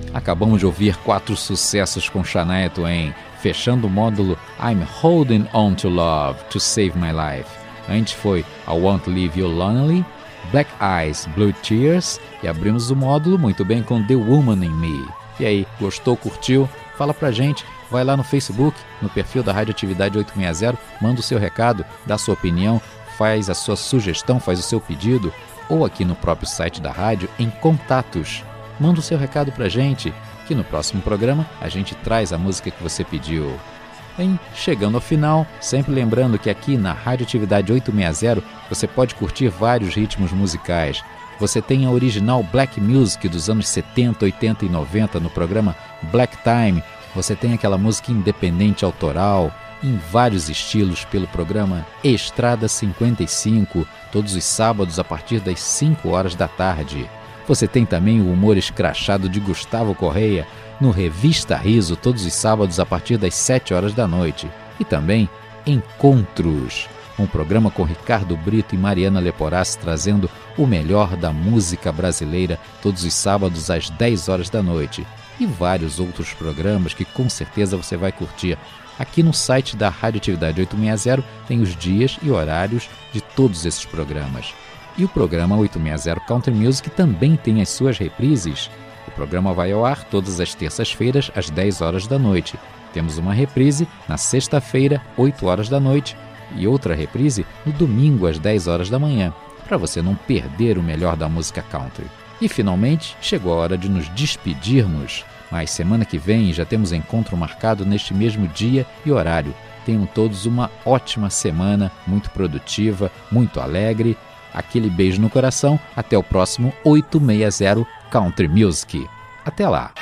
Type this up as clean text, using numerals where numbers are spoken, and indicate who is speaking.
Speaker 1: Acabamos de ouvir 4 sucessos com Shania Twain, fechando o módulo I'm Holding On To Love To Save My Life. Antes foi I Won't Leave You Lonely, Black Eyes, Blue Tears, e abrimos o módulo muito bem com The Woman In Me. E aí, gostou, curtiu? Fala pra gente, vai lá no Facebook, no perfil da Rádio Atividade 860, manda o seu recado, dá a sua opinião, faz a sua sugestão, faz o seu pedido, ou aqui no próprio site da rádio, em contatos. Manda o seu recado pra gente, que no próximo programa a gente traz a música que você pediu. Chegando ao final, sempre lembrando que aqui na Rádio Atividade 860 você pode curtir vários ritmos musicais. Você tem a original Black Music dos anos 70, 80 e 90 no programa Black Time. Você tem aquela música independente autoral em vários estilos pelo programa Estrada 55, todos os sábados a partir das 5 horas da tarde. Você tem também o humor escrachado de Gustavo Correia no Revista Riso, todos os sábados a partir das 7 horas da noite. E também Encontros, um programa com Ricardo Brito e Mariana Leporassi trazendo o melhor da música brasileira todos os sábados às 10 horas da noite. E vários outros programas que com certeza você vai curtir. Aqui no site da Rádio Atividade 860 tem os dias e horários de todos esses programas. E o programa 860 Country Music também tem as suas reprises. O programa vai ao ar todas as terças-feiras, às 10 horas da noite. Temos uma reprise na sexta-feira, 8 horas da noite, e outra reprise no domingo, às 10 horas da manhã, para você não perder o melhor da música country. E finalmente, chegou a hora de nos despedirmos. Mas semana que vem já temos encontro marcado neste mesmo dia e horário. Tenham todos uma ótima semana, muito produtiva, muito alegre. Aquele beijo no coração, até o próximo 860 Country Music. Até lá!